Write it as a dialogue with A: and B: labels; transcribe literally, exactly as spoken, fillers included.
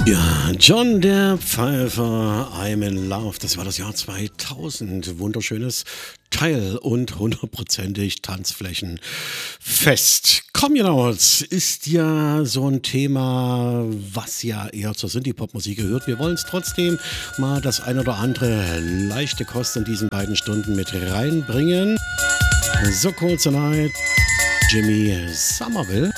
A: Ja, John der Pfeifer, I'm in Love. Das war das Jahr zweitausend. Wunderschönes Teil und hundertprozentig Tanzflächenfest. Communards ist ja so ein Thema, was ja eher zur Synthie-Pop-Musik gehört. Wir wollen es trotzdem mal das ein oder andere leichte Kost in diesen beiden Stunden mit reinbringen. So Cold Tonight, Jimmy Somerville.